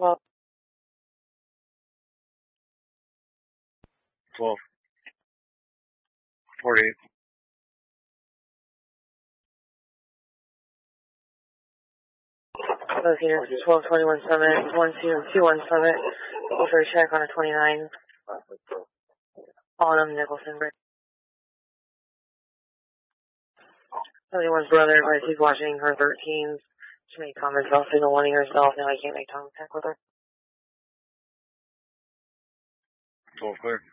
12. 12. 48. Those units, 1221 Summit, 1221 Summit, go for a check on a 29. Autumn Nicholson Bridge. 71's brother, but he's watching her 13s. She made comments about signal wanting herself. Now I can't make contact with her. 12 clear.